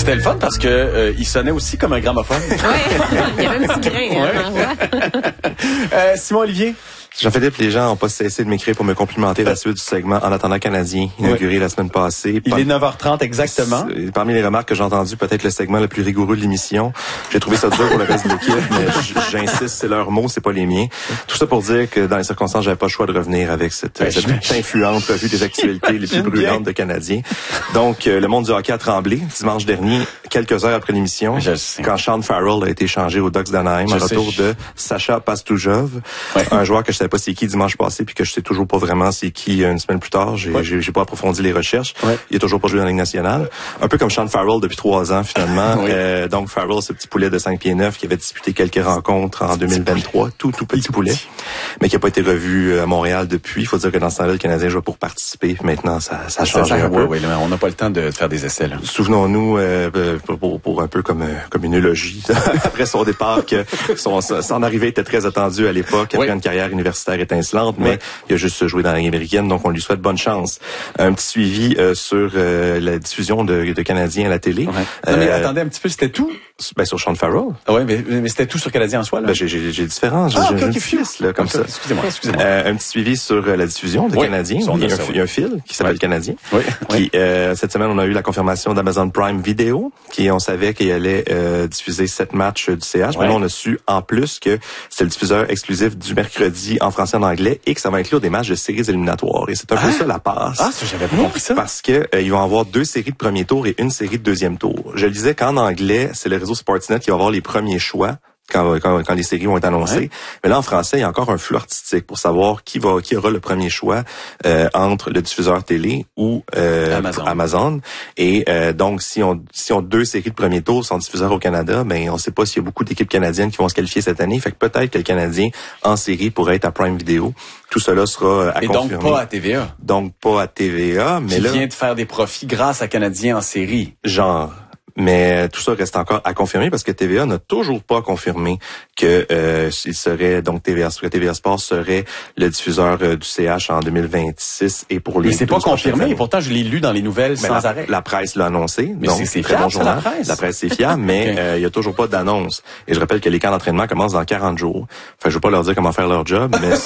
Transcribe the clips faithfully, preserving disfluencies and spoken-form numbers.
C'était le fun parce que euh, il sonnait aussi comme un gramophone. Oui, il y avait un petit grain. Ouais. Hein, euh, Simon Olivier. Jean-Philippe, les gens n'ont pas cessé de m'écrire pour me complimenter la suite du segment En attendant Canadien, inauguré oui. la semaine passée. Il est neuf heures trente exactement. Parmi les remarques que j'ai entendues, peut-être le segment le plus rigoureux de l'émission. J'ai trouvé ça dur pour le reste de l'équipe, mais j'insiste, c'est leurs mots, c'est pas les miens. Tout ça pour dire que dans les circonstances, j'avais pas le choix de revenir avec cette, ben, cette influente revue des actualités les plus brûlantes de Canadiens. Donc, euh, le monde du hockey a tremblé dimanche dernier, quelques heures après l'émission, quand Sean Farrell a été échangé aux Ducks d'Anaheim en retour de Sacha Pastujov, ouais. un joueur que je savais pas c'est qui dimanche passé, puis que je sais toujours pas vraiment c'est qui une semaine plus tard. J'ai, ouais. j'ai, j'ai pas approfondi les recherches. Ouais. Il a toujours pas joué dans la Ligue nationale. Un peu comme Sean Farrell depuis trois ans, finalement. Oui. Euh, donc, Farrell, ce petit poulet de cinq pieds neuf qui avait disputé quelques rencontres en deux mille vingt-trois. Tout, tout petit poulet. Mais qui a pas été revu à Montréal depuis. Il faut dire que dans ce temps-là, le Canadien jouait pour participer. Maintenant, ça, ça a changé un peu. Oui, oui, on n'a pas le temps de faire des essais, là. Souvenons-nous, euh, pour, pour un peu comme, comme une élogie, après son départ, que son, son arrivée était très attendue à l'époque, après oui. une carrière universitaire étincelante, mais oui. il a juste joué dans la Ligue américaine, donc on lui souhaite bonne chance. Un petit suivi euh, sur euh, la diffusion de, de Canadiens à la télé. Ouais. Non, mais euh, attendez un petit peu, c'était tout? Ben, sur Sean Farrell. Ah oui, mais, mais c'était tout sur Canadien en soi, là? Ben, j'ai, j'ai, j'ai différents. J'ai, ah, j'ai okay, une okay, liste, là, comme okay, ça. Excusez-moi, excusez-moi. Euh, un petit suivi sur euh, la diffusion de oui, Canadiens. Il y, a un, il y a un fil qui s'appelle ouais. Canadien. Oui. Qui, oui. euh, cette semaine, on a eu la confirmation d'Amazon Prime Video, qui, on savait qu'il allait euh, diffuser sept matchs du C H. Ouais. Mais là, on a su, en plus, que c'est le diffuseur exclusif du mercredi en français et en anglais et que ça va inclure des matchs de séries éliminatoires. Et c'est un ah. peu ça la passe. Ah, ça, j'avais pas compris ça. Parce que euh, ils vont avoir deux séries de premier tour et une série de deuxième tour. Je le disais qu'en anglais, c'est le réseau Sportsnet qui va avoir les premiers choix. Quand, quand, quand les séries vont être annoncées. Ouais. Mais là, en français, il y a encore un flou artistique pour savoir qui va, qui aura le premier choix euh, entre le diffuseur télé ou euh, Amazon. Amazon. Et euh, donc, si on si on deux séries de premier tour sont diffuseurs au Canada, ben on sait pas s'il y a beaucoup d'équipes canadiennes qui vont se qualifier cette année. Fait que peut-être que le Canadien en série pourrait être à Prime Video. Tout cela sera à Et confirmer. donc pas à T V A. Donc pas à T V A, mais qui là vient de faire des profits grâce à Canadien en série. Genre. Mais tout ça reste encore à confirmer parce que T V A n'a toujours pas confirmé que euh, il serait donc T V A, que T V A Sports serait le diffuseur euh, du C H en deux mille vingt-six et pour les. Mais c'est pas confirmé. Et pourtant, je l'ai lu dans les nouvelles mais sans la, arrêt. La presse l'a annoncé. Mais donc c'est, c'est très fiable, bon journal. La presse. La presse c'est fiable, mais okay. euh, il y a toujours pas d'annonce. Et je rappelle que les camps d'entraînement commencent dans quarante jours. Enfin, je veux pas leur dire comment faire leur job, mais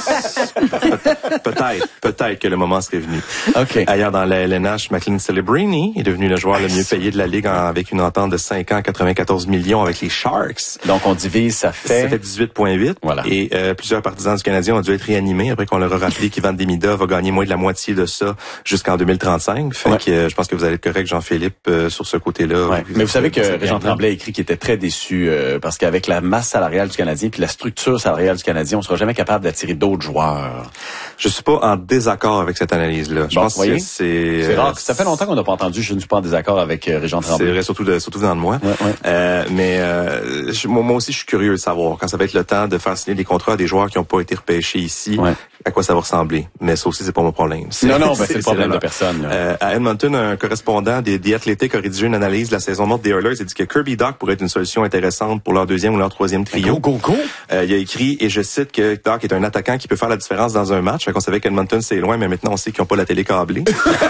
peut-être, peut-être que le moment serait venu. Okay. Ailleurs dans la L N H, McLean Celebrini est devenu le joueur le mieux payé de la ligue en, avec une entente de cinq ans, quatre-vingt-quatorze millions avec les Sharks. Donc, on divise, ça fait... Ça fait dix-huit virgule huit. Voilà. Et euh, plusieurs partisans du Canadien ont dû être réanimés après qu'on leur a rappelé qu'Ivan Demida va gagner moins de la moitié de ça jusqu'en deux mille trente-cinq. Fait ouais. que euh, je pense que vous allez être correct, Jean-Philippe, euh, sur ce côté-là. Ouais. Mais vous savez que Régent Tremblay a écrit qu'il était très déçu euh, parce qu'avec la masse salariale du Canadien puis la structure salariale du Canadien, on sera jamais capable d'attirer d'autres joueurs. Je suis pas en désaccord avec cette analyse-là. Je bon, pense voyez, que c'est... C'est rare. Ça fait longtemps qu'on n'a pas entendu. Je ne suis pas en désaccord avec euh, Régent Tremblay. C'est vrai, surtout, de, surtout venant de moi. Ouais, ouais. Euh, mais euh, je, moi aussi, je suis curieux de savoir quand ça va être le temps de faire signer des contrats à des joueurs qui n'ont pas été repêchés ici. Ouais. À quoi ça va ressembler. Mais ça aussi, c'est pas mon problème. C'est, non, non, ben, c'est, c'est le problème de personne. Euh, à Edmonton, un correspondant des, des Athletic a rédigé une analyse de la saison morte des Oilers et dit que Kirby Dach pourrait être une solution intéressante pour leur deuxième ou leur troisième trio. Go, go, go! Euh, il a écrit, et je cite, que Dach est un attaquant qui peut faire la différence dans un match. Fait qu'on savait qu'Edmonton, c'est loin, mais maintenant, on sait qu'ils n'ont pas la télé câblée.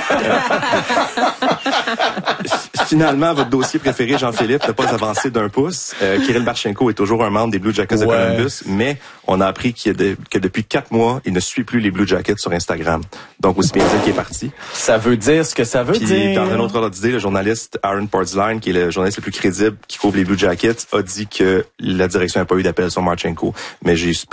Finalement, votre dossier préféré, Jean-Philippe, n'a pas avancé d'un pouce. Euh, Kirill Marchenko est toujours un membre des Blue Jackets ouais. de Columbus, mais on a appris qu'il y a de, que depuis quatre mois, il ne suit plus les Blue Jackets sur Instagram. Donc, aussi bien dire qu'il est parti. Ça veut dire ce que ça veut Puis, dire. Dans un autre ordre d'idée, le journaliste Aaron Portzline, qui est le journaliste le plus crédible qui couvre les Blue Jackets, a dit que la direction n'a pas eu d'appel sur Marchenko. Mais j'ai